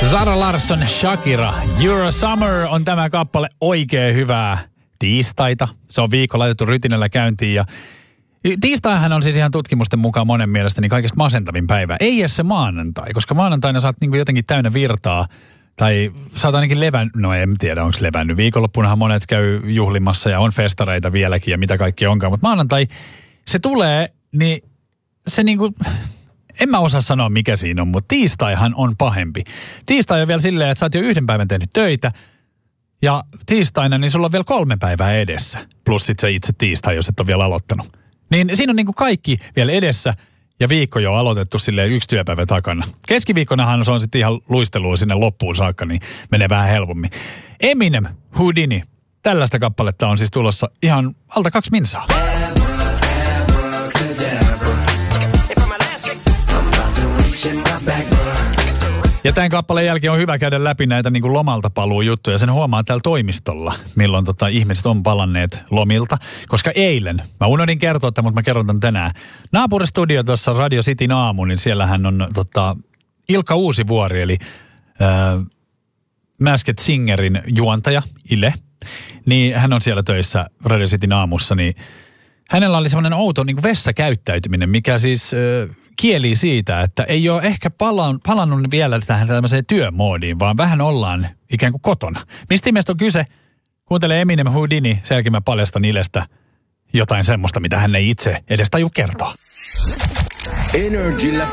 Zara Larsson, Shakira, Eurosummer on tämä kappale, oikein hyvää tiistaita. Se on viikko laitettu rytinällä käyntiin ja tiistaihan on siis ihan tutkimusten mukaan monen mielestä niin kaikista masentavin päivä. Ei edes se maanantai, koska maanantaina saat niin kuin jotenkin täynnä virtaa tai saat ainakin no en tiedä onko levännyt. Viikonloppunahan monet käy juhlimassa ja on festareita vieläkin ja mitä kaikkea onkaan, mutta maanantai se tulee, niin se niinku, en mä osaa sanoa mikä siinä on, mutta tiistaihan on pahempi. Tiistai on vielä silleen, että sä oot jo 1 päivän tehnyt töitä ja tiistaina niin sulla on vielä 3 päivää edessä. Plus sit se itse tiistai, jos et ole vielä aloittanut. Niin siinä on niinku kaikki vielä edessä ja viikko jo aloitettu silleen 1 työpäivä takana. Keskiviikkonahan se on sitten ihan luistelua sinne loppuun saakka, niin menee vähän helpommin. Eminem, Houdini, tällaista kappaletta on siis tulossa ihan alta 2 minsaa. Ja tämän kappaleen jälkeen on hyvä käydä läpi näitä niin kuin lomalta paluu juttuja. Sen huomaa täällä toimistolla, milloin ihmiset on palanneet lomilta. Koska eilen, mä unohdin kertoa tämän, mutta mä kerron tämän tänään. Naapuristudio tuossa Radio Cityn aamu, niin siellähän on Ilkka Uusivuori, eli Masked Singerin juontaja, Ile. Niin hän on siellä töissä Radio Cityn aamussa, niin hänellä oli semmoinen outo niin kuin vessakäyttäytyminen, mikä siis kieli siitä, että ei ole ehkä palannut vielä tähän tämmöiseen työmoodiin, vaan vähän ollaan ikään kuin kotona. Mistä ihmeestä on kyse? Kuuntele Eminem, Houdini, sen jälkeen mä paljastan Ilestä jotain semmoista, mitä hän ei itse edes taju kertoa.